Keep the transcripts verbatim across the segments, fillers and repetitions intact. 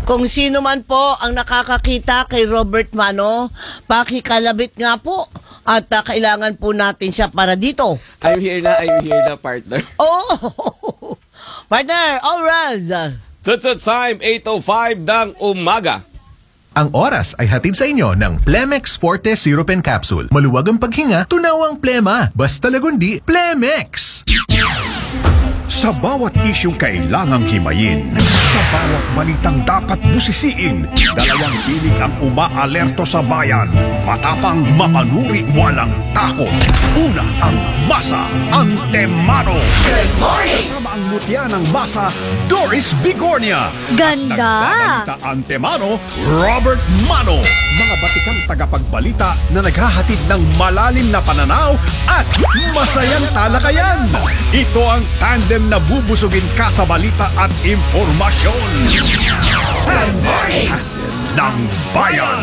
Kung sino man po ang nakakakita kay Robert Mano, pakikalabit nga po. At uh, kailangan po natin siya para dito. I'm here na, I'm here na, partner. Oh! Partner, alright. Tutsut time, eight oh five ng umaga. Ang oras ay hatid sa inyo ng Plemex Forte Syrup and Capsule. Maluwag ang paghinga, tunawang plema. Basta lagundi, Plemex! Sa bawat isyong kailangang himayin, sa bawat balitang dapat busisiin, dalawang tinig ang umaalerto sa bayan. Matapang, mapanuri, walang takot. Una, ang Masa Antemano. Good morning! Kasama ang mutya ng Masa, Doris Bigornia. Ganda! Nagbabalita Antemano, Robert Mano. Mga batikang tagapagbalita na naghahatid ng malalim na pananaw at masayang talakayan. Ito ang tandem na bubusugin ka sa balita at impormasyon. Good morning! Ng Bayan.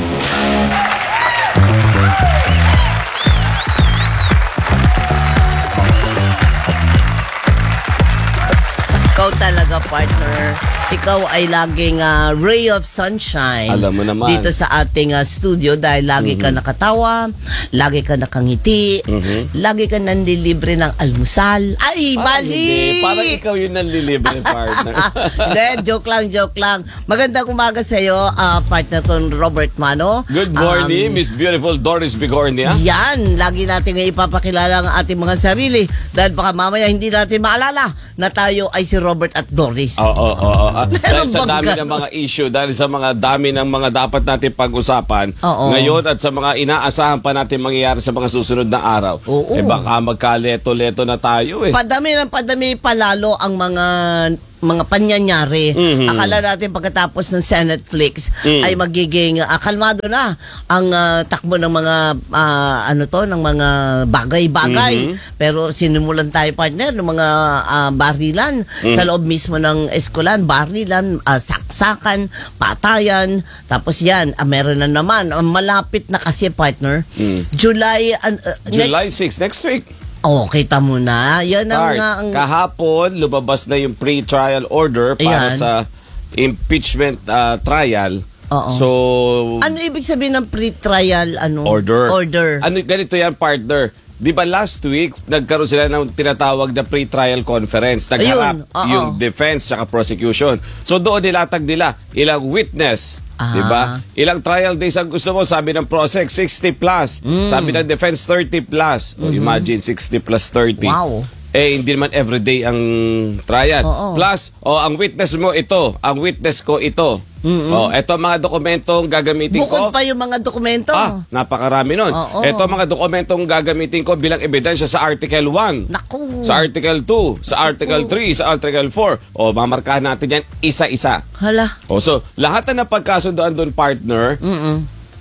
Ikaw talaga, partner. Ikaw ay laging uh, ray of sunshine. Alam mo naman. Dito sa ating uh, studio dahil lagi mm-hmm. ka nakatawa, lagi ka nakangiti, mm-hmm. lagi ka nanlilibre ng almusal. Ay, parang mali! Hindi. Parang ikaw yung nanlilibre, partner. Hindi, joke lang, joke lang. Magandang umaga sa iyo, uh, partner kong Robert Mano. Good morning, um, Miss Beautiful Doris Bigornia. Yan, lagi natin ngayon ipapakilala ang ating mga sarili dahil baka mamaya hindi natin maalala na tayo ay si Robert at Doris. Oo, oo, oo. Ah, dahil sa dami ka? ng mga issue, dahil sa mga dami ng mga dapat natin pag-usapan Oo. ngayon at sa mga inaasahan pa natin mangyayari sa mga susunod na araw, Oo. eh baka magkaleto-leto na tayo eh. Padami ng padami palalo ang mga mga panyanyari. Mm-hmm. Akala natin pagkatapos ng Senate Flix mm. ay magiging uh, kalmado na ang uh, takbo ng mga uh, ano to ng mga bagay-bagay. Mm-hmm. Pero sinimulan tayo, partner, ng mga uh, barilan mm. sa loob mismo ng eskwelahan, barilan, uh, saksakan, patayan. Tapos yan, uh, meron na naman uh, malapit na kasi, partner. Mm. July uh, uh, July sixth, next week. Oh, kita mo na. Yan ang, Start. ang Kahapon, lumabas na yung pre-trial order para Ayan. sa impeachment uh, trial. Oo. So, ano ibig sabihin ng pre-trial ano? order. Order. Ano, ganito yan, partner. Di ba last week, nagkaroon sila ng tinatawag na pre-trial conference. Nagharap Ayun, oo. yung defense at prosecution. So doon nilatag nila ilang witness. Ah. Di ba? Ilang trial days ang gusto mo? Sabi ng prosec, sixty plus. Mm. Sabi ng defense, thirty plus. O, Mm-hmm. imagine, sixty plus thirty. Wow. Eh, hindi naman everyday ang trial. Oo. Plus, o ang witness mo ito, ang witness ko ito. Mm-mm. O, ito ang mga dokumentong gagamitin Bukod ko. pa yung mga dokumento. Ah, napakarami nun. Oo. Ito ang mga dokumentong gagamitin ko bilang ebidensya sa Article one. Naku. Sa Article two, sa Article three, sa Article four. O, mamarkahan natin yan isa-isa. Hala. O, so, lahat na napagkasundoan doon, partner, Mm-mm.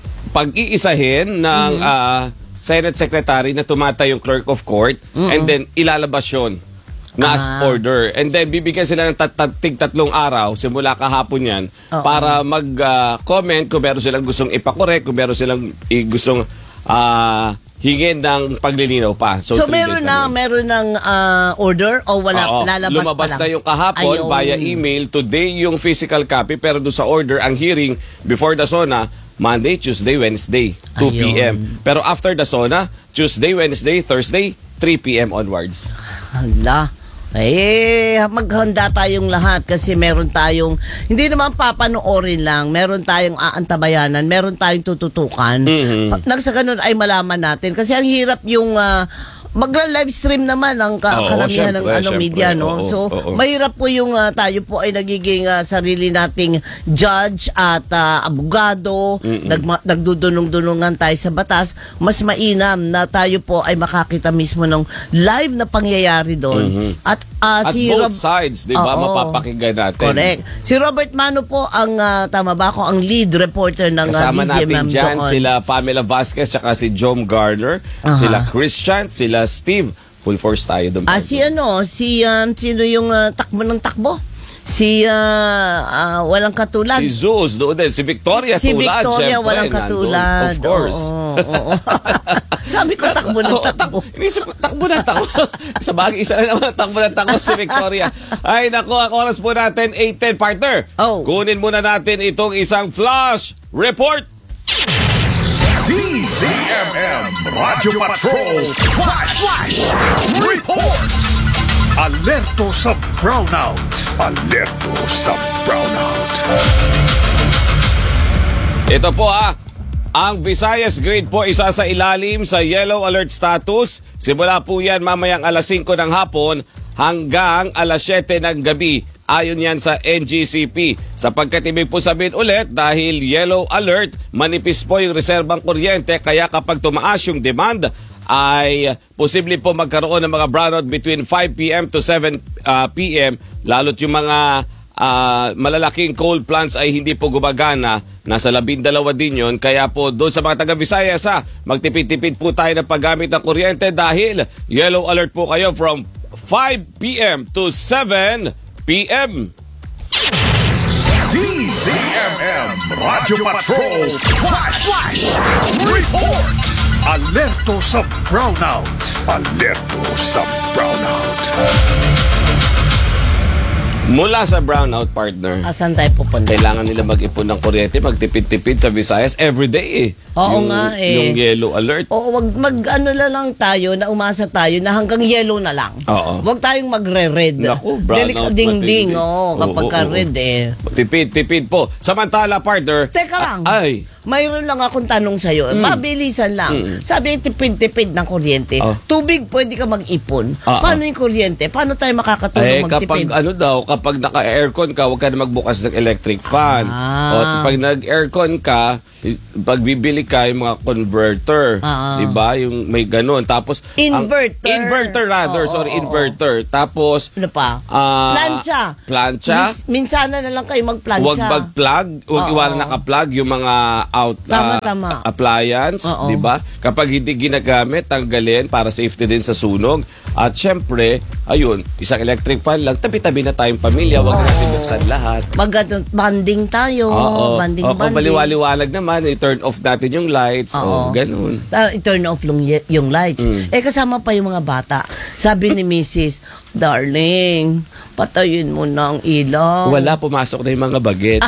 pag-iisahin ng ah, Senate Secretary na tumatay yung Clerk of Court and then ilalabas yun na as Ah. order. And then bibigyan sila ng tat- tat- tig tatlong araw simula kahapon yan Oo. para mag-comment kung meron silang gustong ipakorek, kung meron silang i- gustong ah, hingin ng paglilinaw pa. So, three meron days na, yun. meron ng ah, order o wala, Oo. lalabas Lumabas pa lang? na yung kahapon Ayun. via email. Today yung physical copy pero doon sa order, ang hearing before the SONA, Monday, Tuesday, Wednesday, two p.m. Ayun. Pero after the SONA, Tuesday, Wednesday, Thursday, three p.m. onwards. Hala. Eh, maghanda tayong lahat kasi meron tayong, hindi naman papanoorin lang, meron tayong aantabayanan, meron tayong tututukan. Mhm. Nang sa ganun ay malaman natin. Kasi ang hirap yung ah, magla-live stream naman ang ka- Oo, karamihan ng syempre, ano syempre. media, no? Oo, So, oo. mahirap po yung ah, tayo po ay nagiging ah, sarili nating judge at ah, abogado, nagma- nagdudunong-dunungan tayo sa batas. Mas mainam na tayo po ay makakita mismo ng live na pangyayari doon. At ah, At si both Rob- sides, di ba, Oo. mapapakinggan natin. Correct. Si Robert Mano po ang, ah, tama ba ako, ang lead reporter ng ah, Kasama B Z M natin M dyan doon. sila Pamela Vasquez tsaka si Jom Garner, Aha. sila Christian, sila Steve. Full force tayo doon. Ah, si ano, si, um, sino yung ah, takbo ng takbo? Si ah, ah, walang katulad. Si Zeus doon din. Si Victoria Si Tulad. Victoria, syempre, walang nandun. katulad. Of course. Oo, oo. Sabi ko, takbo ng Oo, takbo. tak- Inisip ko, takbo na takbo. Sa bagay, isa na naman takbo na takbo si Victoria. Ay, naku, ang oras po natin, eight ten, partner. Oh. Kunin muna natin itong isang flash report. D Z M M Radyo Patrol Flash, Flash Report. Alerto sa brownout. Alerto sa brownout. Ito po ha, ang Visayas Grid po isa sa ilalim sa yellow alert status. Simula po yan mamayang alas singko ng hapon hanggang alas siyete ng gabi. Ayon yan sa N G C P. Sapagkat ibig po sabihin ulit, dahil yellow alert, manipis po yung reserbang kuryente, kaya kapag tumaas yung demand, ay posible po magkaroon ng mga brownout between five p.m. to seven p.m. Lalo't yung mga uh, malalaking coal plants ay hindi po gumagana. Nasa labindalawa din yun. Kaya po doon sa mga taga-Visayas, ha, magtipid-tipid po tayo ng paggamit ng kuryente dahil yellow alert po kayo from five p.m. to seven p.m. D Z M M Radyo Patrol Flash, Flash Report. Alerto sa brownout. Alerto sa brownout. Mula sa brownout, partner, Asan tayo pupunta? kailangan nila mag-ipon ng kuryente, magtipid-tipid sa Visayas everyday eh. Oo yung, nga eh. Yung yellow alert. Oo, wag mag-ano na lang tayo, na umasa tayo na hanggang yellow na lang. Oo. Wag tayong magre-red. Naku, brownout Ding-ding, matindi. oo, kapag Oo, ka oo, oo. red eh. Tipid-tipid po. Samantala, partner. Teka lang. a- Ay. Mayroon lang akong tanong sa'yo. Mm. Mabilisan lang. Mm. Sabi yung tipid-tipid ng kuryente. Oh. Tubig, pwede ka mag-ipon. Ah, Paano yung kuryente? Paano tayo makakatulong Eh, kapag magtipid? ano daw, kapag naka-aircon ka, huwag ka na magbukas ng electric fan. Ah. O pag nag-aircon ka, i- pag bibili ka yung mga converter, Ah. 'di ba? Yung may ganun. Tapos ang- Inverter. inverter rather, Oo, sorry, oo, oo. inverter. Tapos Ano pa? ah, Plancha. Plancha. Mis- minsana na lang kayo magplansya. Huwag mag-plug, huwag Oo. iwanan naka-plug yung mga out Tama, ah, tama. appliance, Oo. 'di ba? Kapag hindi ginagamit, tanggalin para safety din sa sunog. At syempre, ayun, isang electric fan lang, tabi-tabi na tayong pamilya, huwag na natin buksan lahat. Mag banding tayo. Oo. Banding, O, kung banding. baliwaliwalag naman, i-turn off natin yung lights. O, Oo. ganun. Ta- i-turn off yung, yung lights. Mm. Eh, kasama pa yung mga bata. Sabi ni missus, Darling, patayin mo na ang ilaw. Wala, pumasok na yung mga bagets.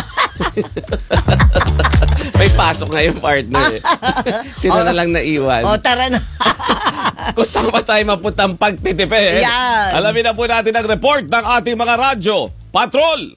May pasok nga yung partner. eh. Sino na lang naiwan? O, tara na. Kung saan pa tayo mapuntang pagtitipid, Yan. alamin na po natin ang report ng ating mga radyo. Patrol!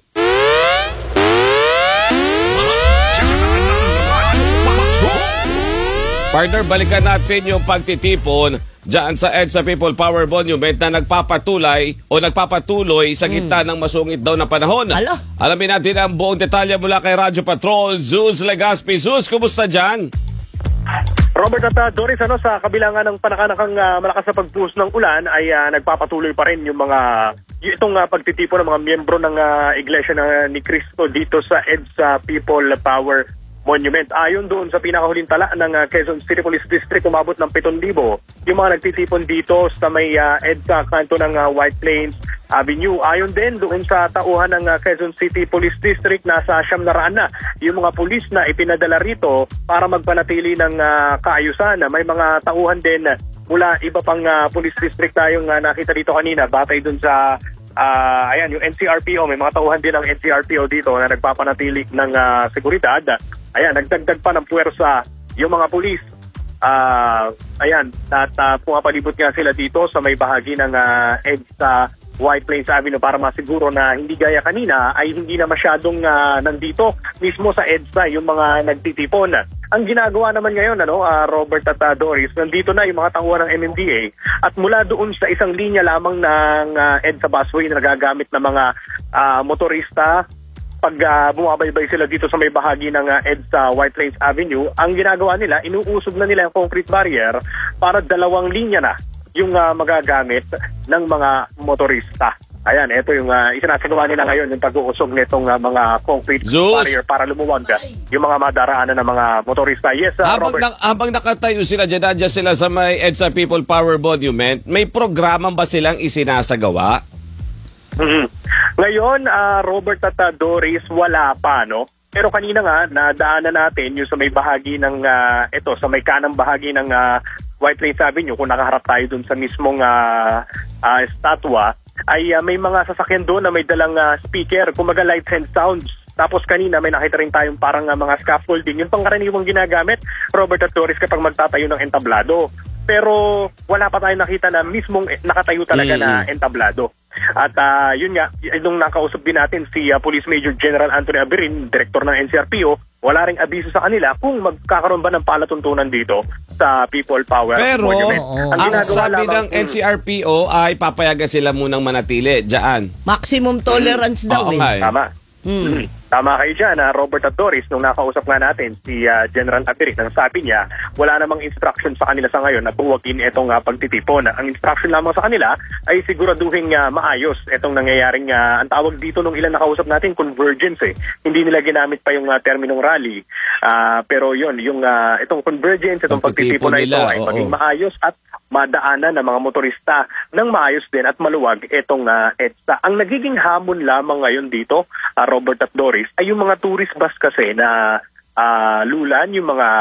Partner, balikan natin yung pagtitipon dyan sa EDSA People Power Monument na nagpapatuloy o nagpapatuloy sa gitna ng masungit daw na panahon. Ala. Alamin natin ang buong detalye mula kay Radyo Patrol, Zeus Legaspi. Zeus, kumusta dyan? Robert at uh, Doris, ano, sa kabilangan ng panakanakang uh, malakas na pagbuhos ng ulan ay uh, nagpapatuloy pa rin yung mga y- itong uh, pagtitipon ng mga miyembro ng uh, Iglesia na, ni Cristo dito sa EDSA People Power Monument. Ayon doon sa pinakahuling tala ng uh, Quezon City Police District, umabot ng seven thousand yung mga nagtitipon dito sa may uh, EDSA kanto ng uh, White Plains Avenue. Ayon din doon sa tauhan ng uh, Quezon City Police District, nasa siyam na raan na yung mga pulis na ipinadala rito para magpanatili ng uh, kaayusan. May mga tauhan din mula iba pang uh, police district tayong uh, nakita dito kanina, batay doon sa uh, ayan, yung N C R P O. May mga tauhan din ng N C R P O dito na nagpapanatili ng uh, seguridad. Ayan, nagdagdag pa ng puwersa yung mga pulis. Uh, ayan, at uh, pumapalibot nga sila dito sa may bahagi ng uh, EDSA White Plains Avenue para masiguro na hindi gaya kanina ay hindi na masyadong uh, nandito mismo sa EDSA yung mga nagtitipon. Ang ginagawa naman ngayon, ano, uh, Robert at uh, Doris, nandito na yung mga tauhan ng M M D A at mula doon sa isang linya lamang ng uh, EDSA busway na nagagamit ng mga uh, motorista pag uh, bumabaybay sila dito sa may bahagi ng uh, EDSA White Plains Avenue, ang ginagawa nila, inuusog na nila yung concrete barrier para dalawang linya na yung uh, magagamit ng mga motorista. Ayan, ito yung uh, isinasagawa nila ngayon, yung pag-uusog nitong uh, mga concrete Zeus. barrier para lumuwag yung mga madaraanan ng mga motorista. Yes, uh, habang, Robert. na, habang nakatayo sila dyan, nandiyan sila sa may EDSA People Power Monument, may programang ba silang isinasagawa? Mhm. Ngayon, ah, Robert at ah, Doris, wala pa, no? Pero kanina nga, nadaanan natin yung sa may bahagi ng, ah, ito, sa may kanang bahagi ng ah, White Plains Avenue, kung nakaharap tayo dun sa mismong ah, ah, statwa, ay ah, may mga sasakyan doon na may dalang ah, speaker, kumaga lights and sounds. Tapos kanina may nakita rin tayong parang uh, mga scaffolding. Yung pangkaraniwang ginagamit, Robert at Doris, kapag magtatayo ng entablado. Pero wala pa tayong nakita na mismong eh, nakatayo talaga Mm. na entablado. At uh, yun nga, nung nakausap din natin si uh, Police Major General Anthony Abirin, Director ng N C R P O, wala ring abiso sa kanila kung magkakaroon ba ng palatuntunan dito sa People Power Pero, Monument. oo. ang ginagawa sabi lamang- ng N C R P O ay papayagan sila munang manatili dyan. Maximum tolerance daw Oo eh. nga eh. Tama. Hmm. Mm. Tama kayo dyan, ah, Robert at Doris, nung nakausap nga natin si ah, General Abirin, nang sabi niya, wala namang instruction sa kanila sa ngayon na buwagin itong uh, pagtitipon. Ang instruction lamang sa kanila ay siguraduhin uh, maayos itong nangyayaring, uh, ang tawag dito nung ilan nakausap natin, convergence eh. Hindi nila ginamit pa yung uh, terminong rally. Ah, pero yun, yung uh, itong convergence, itong Pagtitipon pagtitipon na ito nila, ay oo. maging maayos at madaanan ng mga motorista ng maayos din at maluwag itong uh, EDSA. Ang nagiging hamon lamang ngayon dito, uh, Robert at Doris, ay yung mga tourist bus kasi na uh, lulan, yung mga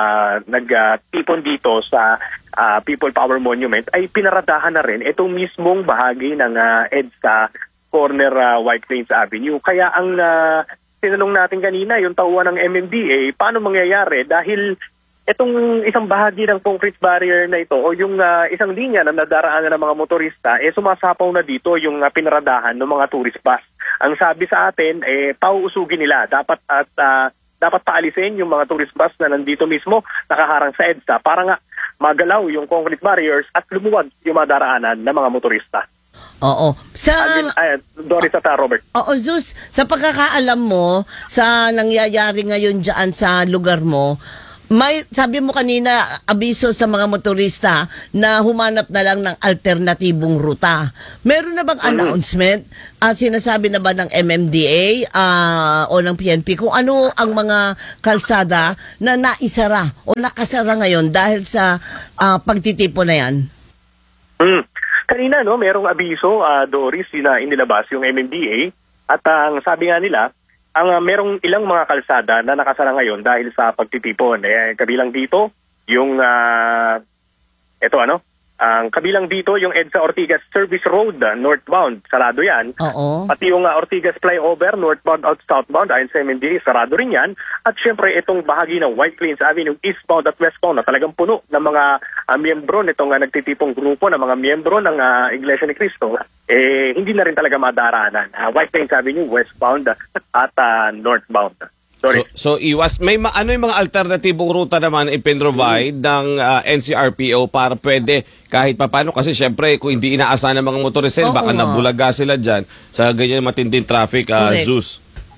nagtipon dito sa uh, People Power Monument, ay pinaradahan na rin itong mismong bahagi ng uh, EDSA corner uh, White Plains Avenue. Kaya ang uh, tinanong natin kanina, yung tauhan ng M M D A, paano mangyayari? Dahil itong isang bahagi ng concrete barrier na ito o yung uh, isang linya na nadaraanan ng mga motorista, eh sumasapaw na dito yung uh, pinaradahan ng mga tourist bus. Ang sabi sa atin, eh pauusugin nila. Dapat at uh, dapat paalisin yung mga tourist bus na nandito mismo nakaharang sa EDSA para nga magalaw yung concrete barriers at lumuwag yung mga daraanan ng mga motorista. Oo. Sa Alvin, ay, Doris at uh, Robert. Oo, Zeus, sa pagkakaalam mo sa nangyayari ngayon diyan sa lugar mo, may sabi mo kanina abiso sa mga motorista na humanap na lang ng alternatibong ruta. Meron na bang announcement at sinasabi na ba ng M M D A ah, o ng P N P kung ano ang mga kalsada na naisara o nakasara ngayon dahil sa ah, pagtitipo na yan? Hmm. Kanina, no, merong abiso, ah, Doris, na inilabas yung M M D A at ah, ang sabi nga nila, ang uh, merong ilang mga kalsada na nakasara ngayon dahil sa pagtitipon. Eh, kabilang dito, yung, uh, ito ano, ang kabilang dito, yung EDSA Ortigas Service Road, uh, northbound, sarado yan. Oo. Pati yung uh, Ortigas Flyover, northbound at southbound, ayon sa M M D A, sarado rin yan. At syempre, itong bahagi ng White Plains Avenue, eastbound at westbound, na talagang puno ng mga uh, miyembro nitong uh, nagtitipong grupo, ng mga miyembro ng uh, Iglesia ni Cristo, eh, hindi na rin talaga madaraanan. Uh, White Plains Avenue, westbound uh, at uh, northbound. Sorry. So, so iwas, may ma- ano yung mga alternatibong ruta naman ipin-provide ng ah, N C R P O para pwede kahit papano kasi syempre kung hindi inaasahan ng mga motorista Oo baka nga. nabulaga sila dyan sa ganyan matinding traffic, uh, Correct. Zeus.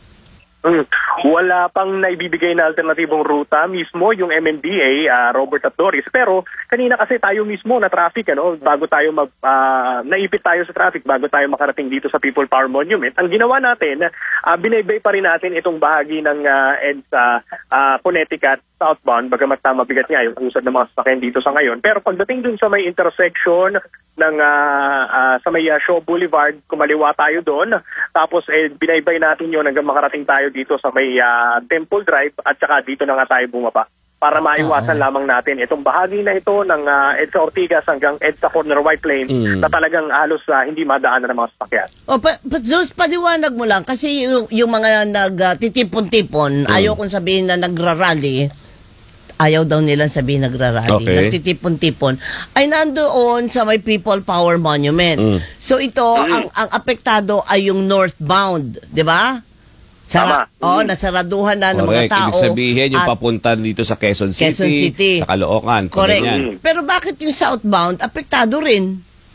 Mm. Wala pang naibibigay na alternatibong ruta mismo yung M M D A, ah, Robert at Doris. Pero kanina kasi tayo mismo na traffic, ano, bago tayo mag, ah, naipit tayo sa traffic, bago tayo makarating dito sa People Power Monument, ang ginawa natin, uh, binaybay pa rin natin itong bahagi ng uh, EDSA ah, Connecticut southbound, bagamat uh, mabigat nga yung usad ng mga sasakyan dito sa ngayon. Pero pagdating dun sa may intersection ng ah, ah, sa may ah, Shaw Boulevard, kumaliwa tayo doon. Tapos eh, binaybay natin yun hanggang makarating tayo dito sa may ah, Temple Drive at saka dito na nga tayo bumaba para maiwasan lamang natin itong bahagi na ito ng uh, EDSA Ortigas hanggang EDSA Corner White Plains Mm. na talagang halos ah, hindi madaanan ng mga sasakyan. O, pa, pa, Zeus, paliwanag mo lang kasi yung, yung mga nagtitipon-tipon, ayaw kong sabihin na nagrarally, ayaw daw nilang sabihin nagrarally, Okay. nagtitipon-tipon, ay nandoon sa may People Power Monument. Mm. So ito, ang, ang apektado ay yung northbound, di ba? Sara- Tama. Oo, Mm. nasaraduhan na ng mga Correct. tao. Ibig sabihin yung at- papunta dito sa Quezon City, Quezon City. sa Caloocan. kung Correct. ganyan. Pero bakit yung southbound, apektado rin?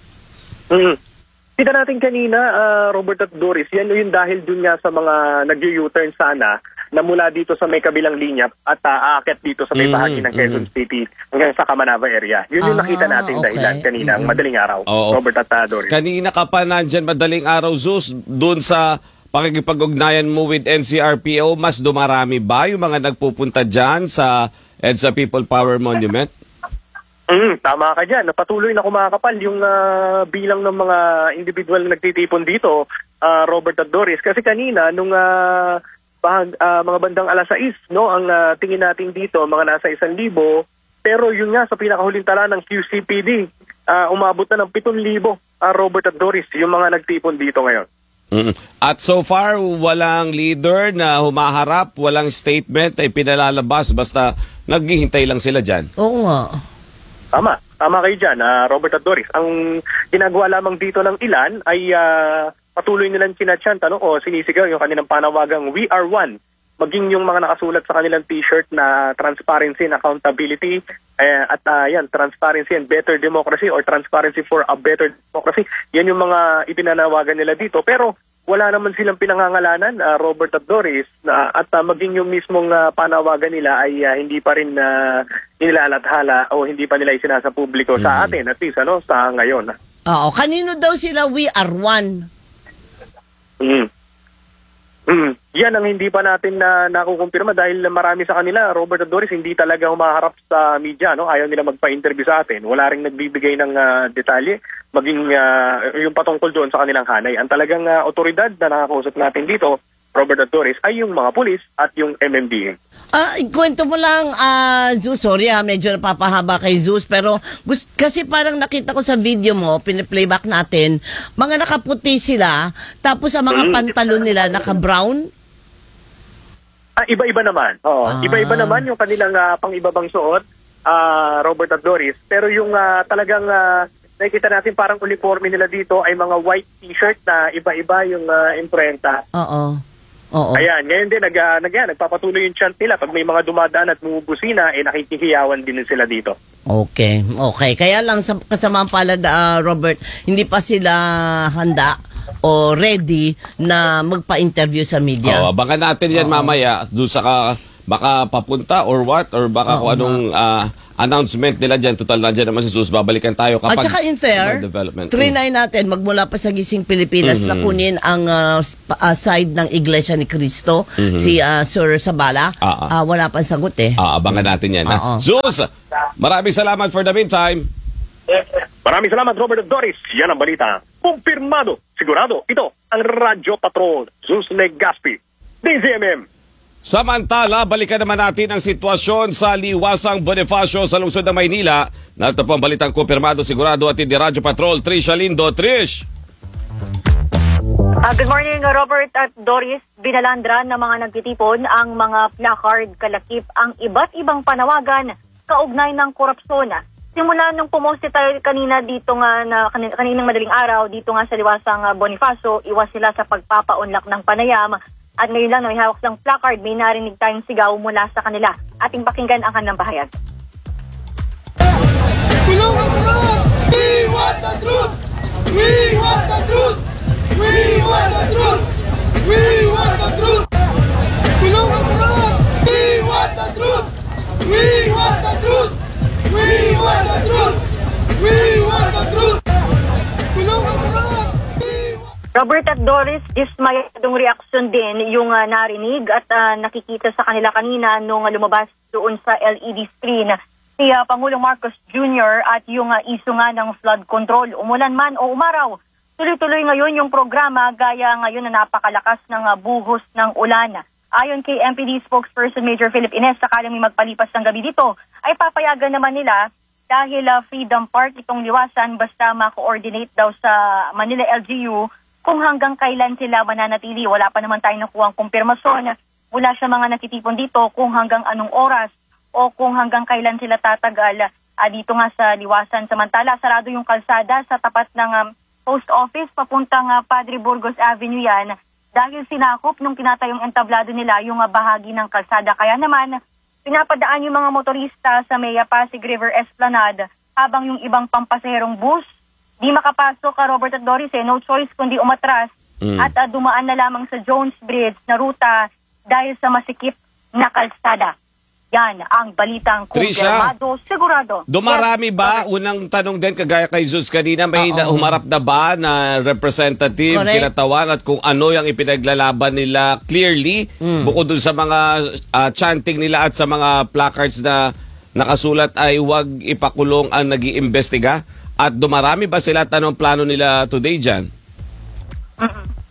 Mm. Kita natin kanina, ah, Robert at Doris, yan yung dahil dun nga sa mga nag-U-turn sana na mula dito sa may kabilang linya at uh, aakyat dito sa may Mm, bahagi ng Quezon mm. City hanggang sa Kamanava area. Yun yung Ah, nakita natin okay. dahilan kanina, ang madaling araw, Oo. Robert at uh, Doris. Kanina ka pa nandyan madaling araw, Zeus, doon sa pakikipag-ugnayan mo with N C R P O, mas dumarami ba yung mga nagpupunta dyan sa EDSA People Power Monument? Mm, tama ka dyan. Patuloy na kumakapal yung ah, bilang ng mga individual na nagtitipon dito ah, Robert at Doris. Kasi kanina, nung ah, bahag, ah, mga bandang alas sais, no, ang ah, tingin natin dito, mga nasa isang libo. Pero yun nga, sa pinakahuling tala ng Q C P D, ah, umabot na ng pitong libo, ah, Robert at Doris, yung mga nagtipon dito ngayon. Mm. At so far, walang leader na humaharap, walang statement ay pinalalabas, basta naghihintay lang sila dyan. Oo nga. Tama. Tama kayo dyan, ah, Robert at Doris. Ang ginagawa lamang dito ng ilan ay ah, patuloy nilang kinachanta, no, o sinisigaw yung kanilang panawagang We Are One. Maging yung mga nakasulat sa kanilang t-shirt na transparency and accountability eh, at uh, yan, transparency and better democracy or transparency for a better democracy. Yan yung mga ipinanawagan nila dito. Pero wala naman silang pinangangalanan, uh, Robert at Doris, na, at uh, maging yung mismong uh, panawagan nila ay uh, hindi pa rin uh, nilalathala o hindi pa nila isinasa publiko mm. sa atin, at least ano, sa ngayon. Oo, kanino daw sila We Are One? Mm. Mm. Yan ang hindi pa natin na nakukumpirma dahil marami sa kanila, Robert at Doris, hindi talaga humaharap sa media, no? Ayaw nila magpa-interview sa atin. Wala ring nagbibigay ng uh, detalye, maging uh, yung patungkol doon sa kanilang hanay. Ang talagang uh, otoridad na nakakausap natin dito, Robert at Doris, ay yung mga pulis at yung M M D A. Ah, kwento mo lang, ah, Zeus, sorry ha, medyo napapahaba kay Zeus, pero gust- kasi parang nakita ko sa video mo, piniplayback natin, mga nakaputi sila, tapos ang mga Mm. pantalon nila naka-brown. Ah, iba-iba naman. Oo, Ah. iba-iba naman yung kanilang uh, pang-ibabang suot, ah, Robert at Doris. Pero yung uh, talagang uh, nakikita natin parang uniforme nila dito ay mga white t-shirt na iba-iba yung uh, imprenta. Oo. Oo. Ayan, ngayon din nag, uh, nag, yan, nagpapatuloy yung chant nila. Pag may mga dumadaan at bumubusina, eh nakikihiyawan din sila dito. Okay, okay. Kaya lang sa kasamang palad, ah, Robert, hindi pa sila handa o ready na magpa-interview sa media. Oh, baka natin yan mamaya doon sa ka, baka papunta or what, or baka Oo, kung anong ah, announcement nila dyan. Total na dyan naman si Sus, babalikan tayo kapag At saka in fair, may development. trinay natin magmula pa sa Gising Pilipinas na kunin ang ah, sp- ah, side ng Iglesia ni Cristo, si ah, Sir Sabala. Ah, ah. Ah, wala pang sagot eh. Ah, abangan natin yan. Oo. Ha? Sus, maraming salamat for the meantime. Maraming salamat, Robert at Doris. Yan ang balita. Kumpirmado. Sigurado. Ito ang Radyo Patrol. Zeus Legaspi. D Z M M. Samantala, balikan naman natin ang sitwasyon sa Liwasang Bonifacio sa lungsod ng Maynila. Narito po ang balitang kumpirmado, sigurado at hindi Radyo Patrol. Trish Alindo. Trish! Uh, good morning, Robert at Doris. Binalandran ng mga nagtitipon ang mga placard kalakip ang iba't ibang panawagan kaugnay ng korupsyon. Simula nung pumoste tayo kanina dito nga na kanin, kaninang madaling araw dito nga sa Liwasang uh, Bonifacio, iwas sila sa pagpapaunlak ng panayam. At ngayon lang na may hawak ng placard, may narinig tayong sigaw mula sa kanila. Ating pakinggan ang kanilang pahayag. Tulong ang kurap! We want the truth! We want the truth! We want the truth! We want the truth! Tulong ang kurap! We want the truth! We want the truth! We want the truth! We want the truth! Tulong ang kurap! Robert at Doris, dismayadong reaksyon din yung uh, narinig at uh, nakikita sa kanila kanina nung uh, lumabas doon sa L E D screen si uh, Pangulong Marcos Junior at yung uh, isu nga ng flood control. Umulan man o umaraw, tuloy-tuloy ngayon yung programa gaya ngayon na napakalakas ng uh, buhos ng ulan. Ayon kay M P D spokesperson Major Philip Ines, sakaling may magpalipas ng gabi dito, ay papayagan naman nila dahil uh, Freedom Park itong liwasan basta ma-coordinate daw sa Manila L G U kung hanggang kailan sila mananatili. Wala pa naman tayong nakuha ang kumpirmasyon mula sa mga nakitipon dito kung hanggang anong oras o kung hanggang kailan sila tatagal uh, dito nga sa liwasan. Samantala, sarado yung kalsada sa tapat ng um, post office papuntang uh, Padre Burgos Avenue yan dahil sinakop nung tinatayong entablado nila yung uh, bahagi ng kalsada. Kaya naman, pinapadaan yung mga motorista sa Maya Pasig River Esplanade habang yung ibang pampasaherong bus di makapasok ka, Robert at Doris, eh, no choice kundi umatras mm. at uh, dumaan na lamang sa Jones Bridge na ruta dahil sa masikip na kalsada. Yan ang balitang kumpirmado, sigurado. Dumarami ba? Unang tanong din, kagaya kay Zeus kanina, may na, humarap na ba na representative, Correct. kinatawan at kung ano yung ipinaglalaban nila clearly, mm. bukod dun sa mga uh, chanting nila at sa mga placards na nakasulat ay huwag ipakulong ang nag-iimbestiga? At dumarami ba sila at anong plano nila today dyan? Mm-mm.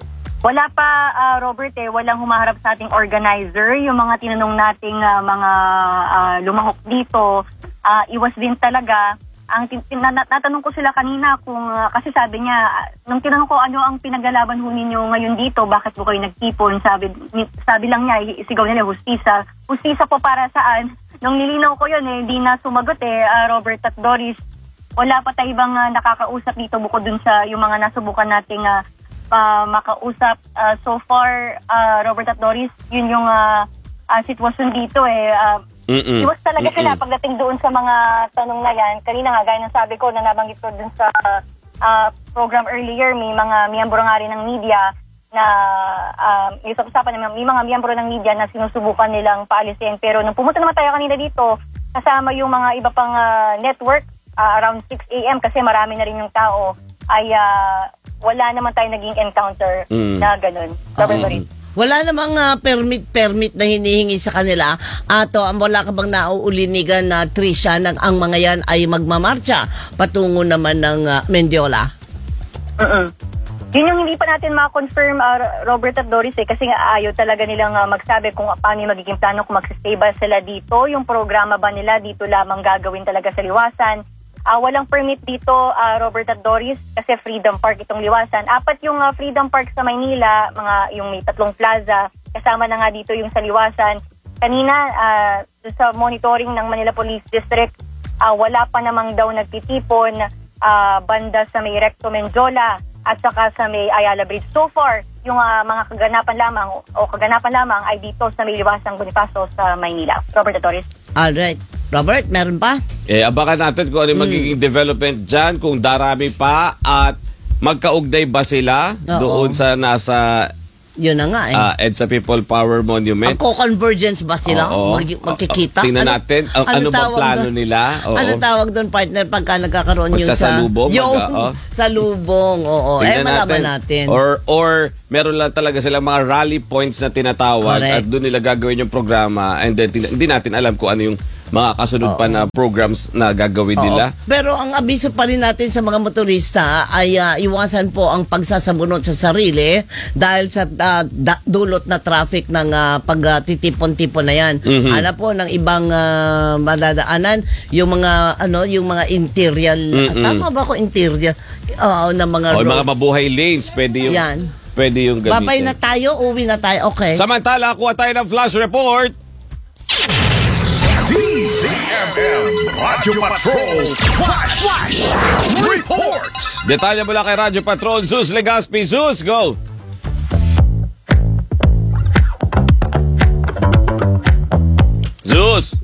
Wala pa, ah, Robert, eh, walang humaharap sa ating organizer. Yung mga tinanong nating ah, mga ah, lumahok dito, ah, iwas din talaga. Ang tin- tin- nat- natanong ko sila kanina kung, ah, kasi sabi niya, ah, nung tinanong ko ano ang pinaglalaban ho ninyo ngayon dito, bakit po kayo nagtipon, sabi, ni- sabi lang niya, isigaw nila, hustisa. Hustisa po para saan? Nung nilinaw ko yun, eh, hindi na sumagot eh, ah, Robert at Doris. Wala pa tayo ibang ah, nakakausap dito bukod dun sa yung mga nasubukan nating ah, uh, makausap. Uh, so far, uh, Robert at Doris, yun yung uh, uh, sitwasyon dito eh. Uh, iwas talaga Mm-mm. sila pagdating doon sa mga tanong na yan. Kanina nga, gaya ng sabi ko na nabanggit ko dun sa uh, program earlier, may mga miyembro nga rin ng media na uh, yung usapan naman, may mga miyembro ng media na sinusubukan nilang paalisin. Pero nung pumunta naman tayo kanina dito, kasama yung mga iba pang uh, network, uh, around six a.m. kasi marami na rin yung tao, ay uh, wala naman tayo naging encounter Mm. na ganun. Robert Doris. Wala namang ah, permit-permit na hinihingi sa kanila. Ato, ang wala ka bang nauulinigan na Trisha nang ang mga yan ay magmamarcha patungo naman ng ah, Mendiola? Mm-mm. Yun yung hindi pa natin ma-confirm, uh, Robert at Doris, eh, kasi nga ayaw talaga nilang uh, magsabi kung paano yung magiging plano, kung magsistay ba sila dito, yung programa ba nila dito lamang gagawin talaga sa Liwasan. Uh, walang permit dito, uh, Robert at Doris, kasi Freedom Park itong Liwasan. Apat yung uh, Freedom Park sa Maynila, mga yung may tatlong plaza, kasama na nga dito yung sa Liwasan. Kanina, uh, sa monitoring ng Manila Police District, uh, wala pa namang daw nagtitipon uh, banda sa may Recto Menjola at saka sa may Ayala Bridge. So far, yung uh, mga kaganapan lamang o kaganapan lamang ay dito sa may Liwasang Bonifacio sa Maynila. Robert at Doris. Alright. Robert, meron pa? Eh, abakan natin kung ano yung magiging development dyan, kung darami pa at magkaugnay ba sila Oo. doon sa nasa Yun na nga eh. uh, EDSA People Power Monument. Ang co-convergence ba sila? Oo. Mag- magkikita? Oo. Tingnan natin, ang- ano bang tawag plano doon? nila? Oo. Ano tawag doon, partner, pagka nagkakaroon yung sa... Magsasalubong? Yung Mag- oo. salubong, oo. Eh, Tingnan malaman natin. Or or meron lang talaga silang mga rally points na tinatawag Correct. at doon nila gagawin yung programa and then tin- hindi natin alam kung ano yung mga kasunod pa na programs na gagawin Oo. nila. Pero ang abiso pa rin natin sa mga motorista ay ah, iwasan po ang pagsasabunot sa sarili dahil sa ah, da- dulot na traffic ng uh, pagtitipon-tipon na yan. Mhm. Ano po ng ibang ah, madadaanan, yung mga ano, yung mga interior, Mm-mm. tama ba ko interior? Oo, ng mga O, yung mga roads. mabuhay lanes, pwede yung Yan. pwede yung gamitin. Babay na tayo, uwi na tayo. Okay. Samantala, kuha tayo ng flash report. D C M M Radyo Patrol Flash, Flash Report. Detalye mula kay Radyo Patrol, Zeus Legaspi. Zeus, go! Zeus!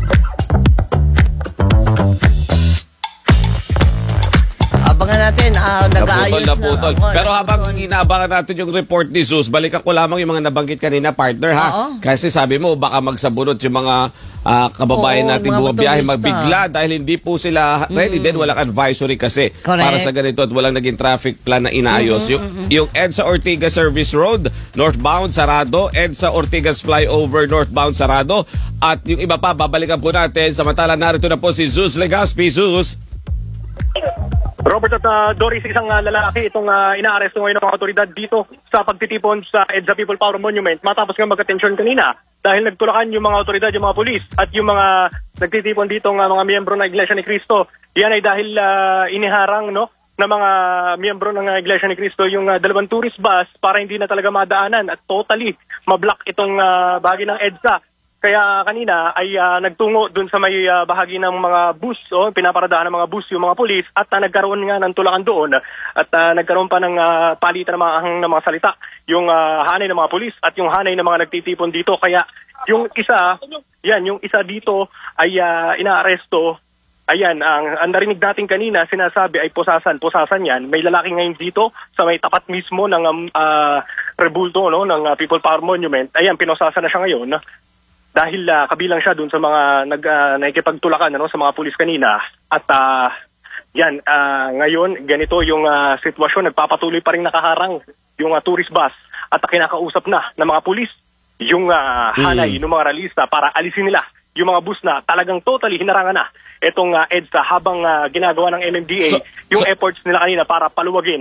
Abangan natin, ah, nag-aayos Naputol, naputol. na. Pero habang inaabangan natin yung report ni Zeus, balikan ko lamang yung mga nabanggit kanina, partner, ha? Oo. Kasi sabi mo, baka magsabunot yung mga ah, kababayan Oo, natin mga bumabiyahe motorista. magbigla dahil hindi po sila ready din, walang advisory kasi Correct. para sa ganito at walang naging traffic plan na inaayos. Yung, yung EDSA Ortigas Service Road, northbound, sarado. EDSA Ortigas Flyover, northbound, sarado. At yung iba pa, babalikan po natin. Samantala, narito na po si Zeus Legaspi. Zeus. Robert at uh, Doris, isang uh, lalaki itong uh, inaaresto ngayon ng mga otoridad dito sa pagtitipon sa EDSA People Power Monument matapos nga magka-tensyon kanina dahil nagtulakan yung mga otoridad, yung mga pulis at yung mga nagtitipon dito ng mga miyembro ng Iglesia ni Cristo. Yan ay dahil uh, iniharang no ng mga miyembro ng uh, Iglesia ni Cristo yung uh, dalawang tourist bus para hindi na talaga madaanan at totally mablock itong uh, bahagi ng EDSA. Kaya kanina ay uh, nagtungo dun sa may uh, bahagi ng mga bus, oh, pinaparadahan ng mga bus yung mga pulis at uh, nagkaroon nga ng tulakan doon at uh, nagkaroon pa ng uh, palitan ng mga, ng mga salita yung uh, hanay ng mga pulis at yung hanay ng mga nagtitipon dito. Kaya yung isa, yan, yung isa dito ay uh, inaaresto. Ayan, ang, ang narinig natin kanina, sinasabi ay pusasan, pusasan yan. May lalaki ngayon dito sa may tapat mismo ng um, uh, rebulto no, ng uh, People Power Monument. Ayan, pinosasan na siya ngayon. Dahil uh, kabilang siya dun sa mga nag, uh, nakikipagtulakan ano, sa mga pulis kanina. At uh, yan, uh, ngayon, ganito yung uh, sitwasyon. Nagpapatuloy pa rin nakaharang yung uh, tourist bus at uh, kinakausap na ng mga pulis yung uh, hanay ng mga ralista para alisin nila yung mga bus na talagang totally hinarangan na itong uh, EDSA habang uh, ginagawa ng M M D A So- yung so- efforts nila kanina para paluwagin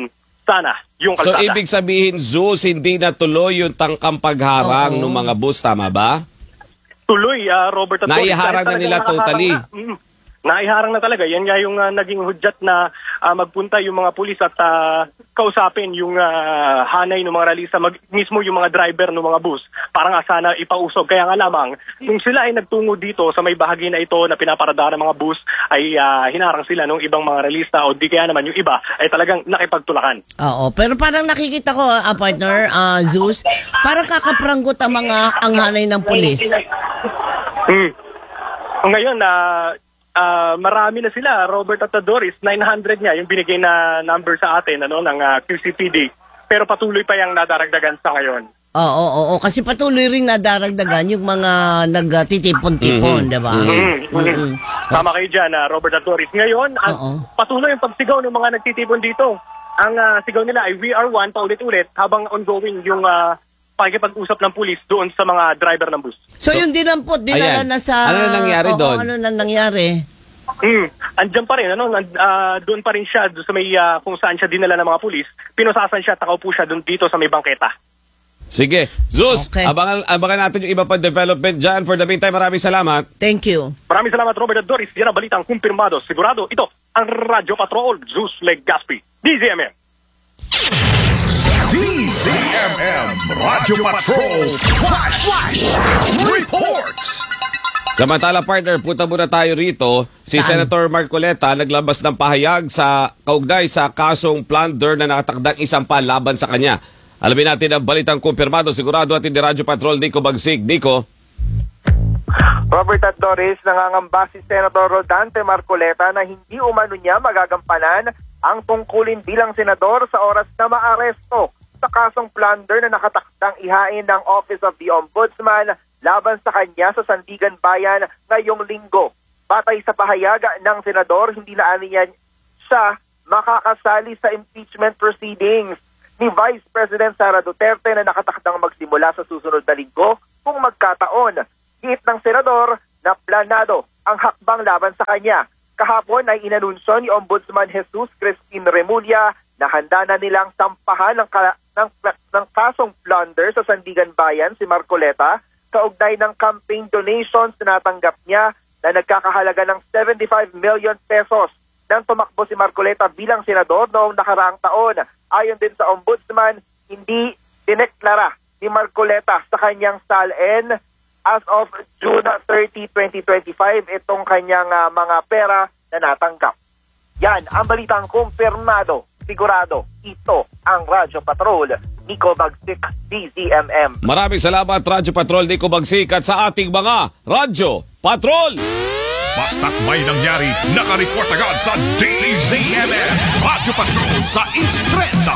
sana yung So, kalsada. ibig sabihin, Zeus, hindi natuloy yung tangkang pagharang ng mga bus, tama ba? Tuloy, ah, Robert at Doris. Naiharang na Dahil nila talagang totally. nakaharang na. Mm. Naiharang na talaga. Yan nga yung ah, naging hudyat na ah, magpunta yung mga pulis at ah, kausapin yung ah, hanay ng mga ralista, mag, mismo yung mga driver ng mga bus, para nga sana ipausog. Kaya nga lamang, kung sila ay nagtungo dito sa may bahagi na ito na pinaparadaan ng mga bus, ay ah, hinarang sila ng ibang mga ralista o di kaya naman yung iba ay talagang nakipagtulakan. Oo, pero parang nakikita ko, ah, partner, ah, Zeus, parang kakapranggot ang mga anghanay ng pulis. Hmm. Ngayon, na ah, marami na sila, Robert at Doris, nine hundred nga yung binigay na number sa atin ano, ng ah, Q C P D. Pero patuloy pa yung nadaragdagan sa ngayon. Oo, oo, oo, kasi patuloy rin nadaragdagan yung mga nagtitipon-tipon, di ba? Mm. Mm. Tama kayo dyan, ah, Robert at Doris. Ngayon, ang Oo. patuloy yung pagsigaw ng mga nagtitipon dito. Ang ah, sigaw nila ay We Are One, paulit-ulit, habang ongoing yung uh, pakikipag-usap ng pulis doon sa mga driver ng bus. So, yung dinampot, dinala Ayan. na sa... Ano na nangyari Oo, doon? ano na nangyari? Hmm. Andiyan pa rin, ano, nan- ah, doon pa rin siya, doon sa may ah, kung saan siya dinala ng mga pulis. Pinusasan siya, takaw po siya doon dito sa may bangketa. Sige. Zeus, Okay. abangan, abangan natin yung iba pa development dyan. For the meantime, maraming salamat. Thank you. Maraming salamat, Robert at Doris. Yan ang balitang kumpirmado. Sigurado, ito ang Radyo Patrol, Zeus Legaspi, D Z M M. D Z M M Radyo Patrol Flash Flash Reports. Samantala, partner, punta muna tayo rito. Si Saan? Senator Marcoleta naglabas ng pahayag sa kaugnay sa kasong plunder na nakatakdang isampa laban sa kanya. Alamin natin ang balitang kumpirmado. Sigurado at hindi Radyo Patrol, Nico Bagsig. Nico. Robert at Doris, nangangamba si Senator Rodante Marcoleta na hindi umano niya magagampanan ang tungkulin bilang senador sa oras na maaresto sa kasong plunder na nakatakdang ihain ng Office of the Ombudsman laban sa kanya sa Sandigan Bayan ngayong linggo. Batay sa pahayag ng senador, hindi na niya siya makakasali sa impeachment proceedings ni Vice President Sara Duterte na nakatakdang magsimula sa susunod na linggo kung magkataon. Giit ng senador na planado ang hakbang laban sa kanya. Kahapon ay inanunsyo ni Ombudsman Jesus Crispin Remulla na handa na nilang sampahan ng, ka- ng, ng kasong plunder sa Sandigan Bayan si Marcoleta kaugnay ng campaign donations na natanggap niya na nagkakahalaga ng seventy-five million pesos nang tumakbo si Marcoleta bilang senador noong nakaraang taon. Ayon din sa Ombudsman, hindi dineklara ni Marcoleta sa kanyang S A L N as of June thirtieth, twenty twenty-five itong kanyang uh, mga pera na natanggap. Yan ang balitang kumpirmado. Sigurado, ito ang Radyo Patrol. Nico Bagsik, D Z M M. Maraming salamat, Radyo Patrol, Nico Bagsik, at sa ating mga Radyo Patrol. Basta't may nangyari, nakareport agad sa D Z M M Radyo Patrol sa East Trenda.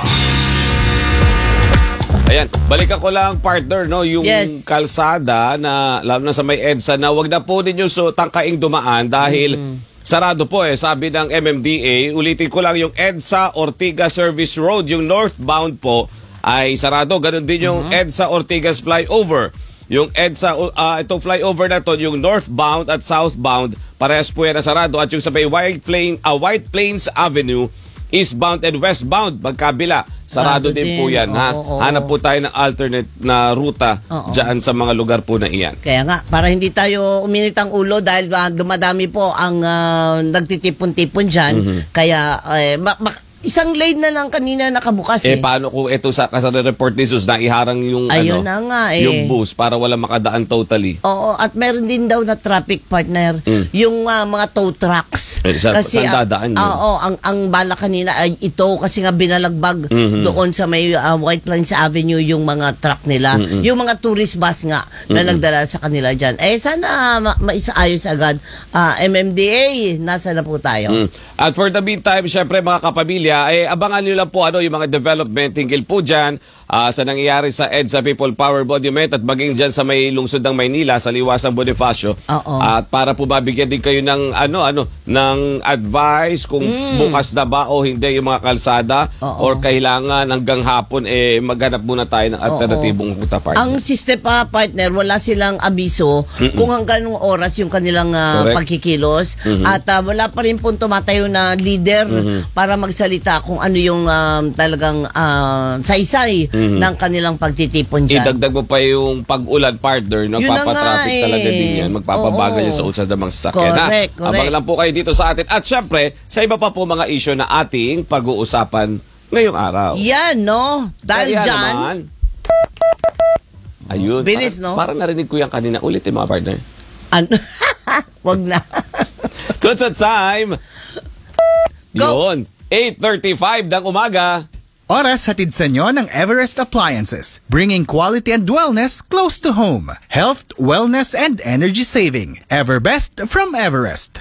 Ayan, balikan ko lang, partner, no, yung Yes. kalsada na, lalo na sa may EDSA, na wag na po ninyo so tangkaing dumaan dahil sarado po eh, sabi ng M M D A. Ulitin ko lang, yung EDSA Ortigas Service Road, yung northbound po, ay sarado. Ganon din yung EDSA Ortigas Flyover. Yung EDSA, uh, itong flyover na to, yung northbound at southbound, parehas po yan na sarado. At yung sa may White, Plain, uh, White Plains Avenue, eastbound and westbound, magkabila. Sarado Sarado din din. po yan. Ha? Oo, oo. Hanap po tayo ng alternate na ruta Oo. dyan sa mga lugar po na iyan. Kaya nga, para hindi tayo uminit ang ulo dahil uh, dumadami po ang ah, nagtitipon-tipon dyan. Kaya, eh, ma- ma- isang lane na lang kanina nakabukas Eh, eh. paano kung ito sa kasara report ni Sus na iharang yung, Ayun ano, na nga eh. yung bus para wala makadaan totally? Oo, at meron din daw na traffic partner, Mm. yung ah, mga tow trucks. Eh, sa- saan ah, dadaan yun? ah, Oo, ang ang bala kanina ay ito kasi nga binalagbag Mhm. doon sa may ah, White Plains Avenue yung mga truck nila. Yung mga tourist bus nga na nagdala sa kanila diyan. Eh sana ma- maisaayos agad. Ah, M M D A, nasa na po tayo? Mm. At for the meantime, syempre mga kapamilya, eh, abangan nyo lang po ano, yung mga development tingil po dyan ah, sa nangyayari sa EDSA People Power Monument at maging dyan sa may lungsod ng Maynila sa Liwasang Bonifacio. Oo. At para po mabigyan din kayo ng ano ano ng advice kung bukas na ba o hindi yung mga kalsada Oo. or kailangan hanggang hapon eh maghanap muna tayo ng alternatibong ruta, partner. Ang system pa, partner, wala silang abiso kung hanggang anong oras yung kanilang ah, Correct. pagkikilos. At ah, wala pa rin po tumatayo na leader para magsalita kung ano yung ah, talagang ah, saysay ng kanilang pagtitipon dyan. Idagdag mo pa yung pag-ulan, partner, Yun na nagpapatraffic nga eh. talaga din yan. Magpapabagal Oo. yan sa usad ng mga sasakyan. ha? Correct, correct. Abang lang po kayo dito sa atin. At syempre, sa iba pa po mga issue na ating pag-uusapan ngayong araw. Yan, no? Dahil Kaya dyan, naman, ayun. Bilis, parang, no? Parang narinig ko yan kanina ulit, eh, mga partner. ano? Wag na. Tutsa time! Go. Yun. eight thirty-five ng umaga. Oras hatid sa inyo ng Everest Appliances, bringing quality and wellness close to home. Health, wellness, and energy saving. Everbest from Everest.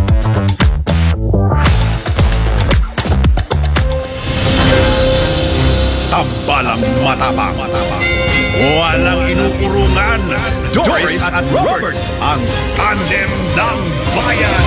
Tambalang matapang. Walang inuurungan. Doris at Robert, ang tandem ng bayan.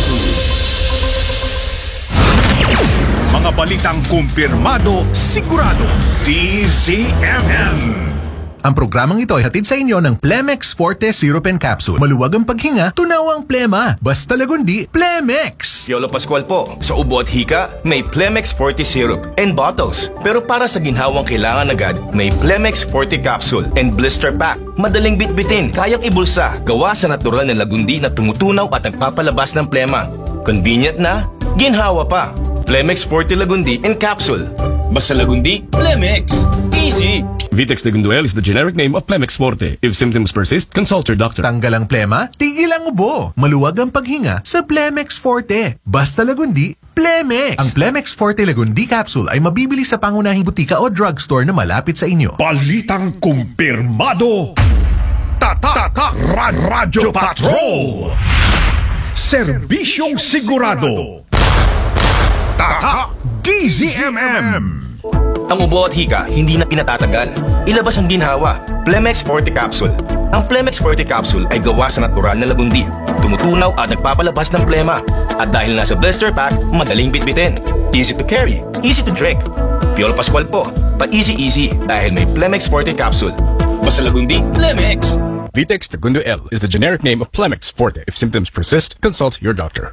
Mga balitang kumpirmado, sigurado. D Z M M. Ang programang ito ay hatid sa inyo ng Plemex Forte Syrup and Capsule. Maluwag ang paghinga, tunaw ang plema. Basta lagundi, Plemex! Piolo Pascual po. Sa ubo at hika, may Plemex Forte Syrup and bottles. Pero para sa ginhawang kailangan agad, may Plemex Forte Capsule and blister pack. Madaling bitbitin, kayang ibulsa. Gawa sa natural na lagundi na tumutunaw at nagpapalabas ng plema. Convenient na, ginhawa pa. Plemex Forte Lagundi and Capsule. Basta lagundi, Plemex. Easy! Vitex Tegunduel is the generic name of Plemex Forte. If symptoms persist, consult your doctor. Tanggal ang plema, tigil ang ubo. Maluwag ang paghinga sa Plemex Forte. Basta lagundi, Plemex! Ang Plemex Forte Lagundi Capsule ay mabibili sa pangunahing butika o drugstore na malapit sa inyo. Balitang kumpirmado. Tata Ra- Radyo Patrol. Serbisyong sigurado. Tatak D Z M M. Ang ubo at hika, hindi na pinatatagal. Ilabas ang ginhawa, Plemex Forte Capsule. Ang Plemex Forte Capsule ay gawa sa natural na lagundi. Tumutunaw at nagpapalabas ng plema. At dahil nasa blister pack, madaling bitbitin. Easy to carry, easy to drink. Piolo Pascual po, pa-easy-easy dahil may Plemex Forte Capsule. Basta lagundi, Plemex! Vitex Tegunduel is the generic name of Plemex Forte. If symptoms persist, consult your doctor.